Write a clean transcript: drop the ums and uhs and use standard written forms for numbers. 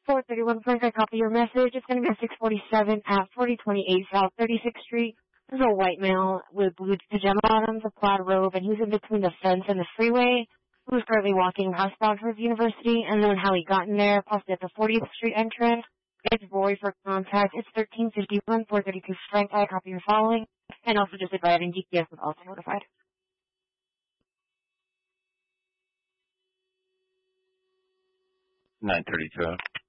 431 Frank, I copy your message. It's going to be at 647 at 4028 South 36th Street. There's a white male with blue pajama bottoms, a plaid robe, and he was in between the fence and the freeway. He was currently walking past Bradford University, and then how he got in there, possibly at the 40th Street entrance. It's Roy for contact. It's 1351 432 Frank, I copy your following. And also just advising GPS was also notified. 932.